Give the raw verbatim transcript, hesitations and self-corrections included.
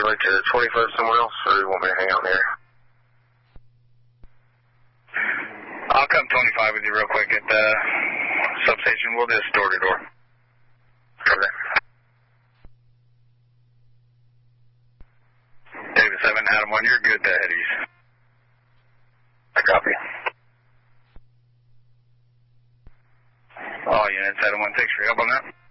relay to twenty-five somewhere else, or you want me to hang out there? I'll come twenty-five with you real quick at the substation. We'll just door to door. Okay. David seven, Adam one, you're good to head east. I copy. All units, Adam one, thanks for your help on that.